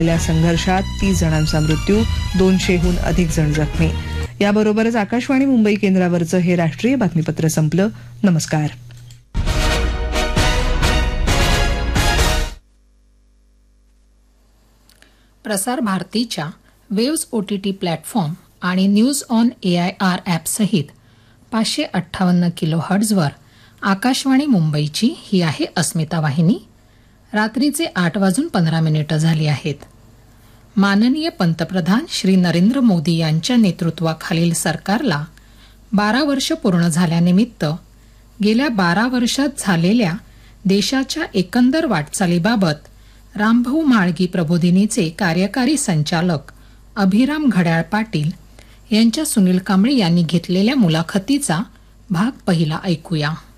झालेल्या संघर्षात 30 जणांचा मृत्यू, 200हून अधिक जण जखमी. याबरोबरच आकाशवाणी मुंबई केंद्रावरचं हे राष्ट्रीय बातमीपत्र संपलं. नमस्कार. प्रसार भारतीच्या वेव्स OTT प्लॅटफॉर्म आणि न्यूज ऑन AIR ॲपसहित 558 किलोहर्ट्झवर आकाशवाणी मुंबईची ही आहे अस्मिता वाहिनी. रात्रीचे 8:15 झाली आहेत. माननीय पंतप्रधान श्री नरेंद्र मोदी यांच्या नेतृत्वाखालील सरकारला 12 वर्ष पूर्ण झाल्यानिमित्त गेल्या 12 वर्षात झालेल्या देशाच्या एकंदर वाटचालीबाबत रामभाऊ म्हाळगी प्रबोधिनीचे कार्यकारी संचालक अभिराम घड्याळ पाटील यांच्या सुनील कांबळे यांनी घेतलेल्या मुलाखतीचा भाग पहिला ऐकूया.